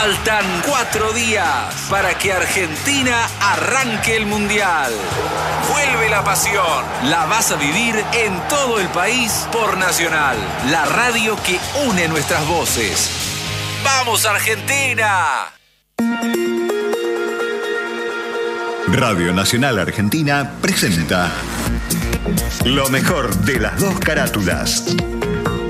Faltan 4 días para que Argentina arranque el Mundial. Vuelve la pasión. La vas a vivir en todo el país por Nacional, la radio que une nuestras voces. ¡Vamos, Argentina! Radio Nacional Argentina presenta lo mejor de las dos carátulas.